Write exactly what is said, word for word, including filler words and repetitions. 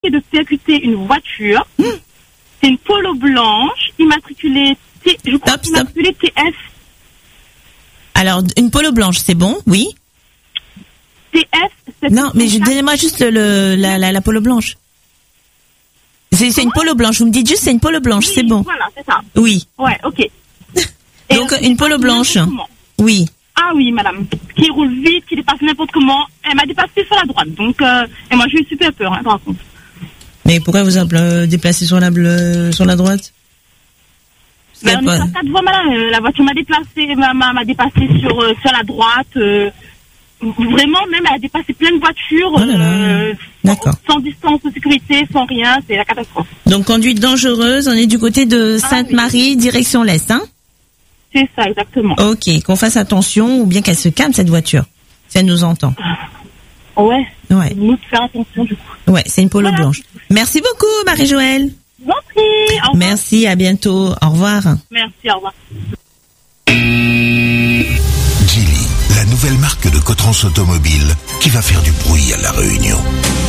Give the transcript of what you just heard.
essayé de percuter une voiture. Mmh. C'est une Polo blanche, immatriculée, T, je crois stop, immatriculée stop. T F. Alors, une Polo blanche, c'est bon, oui. T F. Non, mais je, donnez-moi juste le, la, la, la Polo blanche. C'est, c'est une Polo blanche. Vous me dites juste c'est une Polo blanche, oui, c'est bon. Voilà, c'est ça. Oui. Ouais, ok. Donc, une Polo blanche. Oui. Ah oui, madame. Qui roule vite, qui dépasse n'importe comment. Elle m'a dépassé sur la droite. Donc, euh, et moi, j'ai eu super peur, hein, par contre. Mais pourquoi vous avez euh, déplacé sur la, bleu, sur la droite? Ben, on est sur quatre voies, madame. La voiture m'a déplacé, m'a, m'a dépassé sur, euh, sur la droite. Euh, vraiment, même, elle a dépassé plein de voitures. Oh là là. Euh, D'accord. Sans, sans distance de sécurité, sans rien. C'est la catastrophe. Donc, conduite dangereuse. On est du côté de Sainte-Marie, ah, oui. Direction l'Est, hein? C'est ça, exactement. Ok, qu'on fasse attention ou bien qu'elle se calme, cette voiture. Si elle nous entend. Ouais. Ouais. Nous faire attention, du coup. Ouais, c'est une Polo voilà. blanche. Merci beaucoup, Marie-Joëlle. Je vous en prie. Au revoir. Merci, à bientôt. Au revoir. Merci, au revoir. Geely, la nouvelle marque de Cotrans Automobile qui va faire du bruit à La Réunion.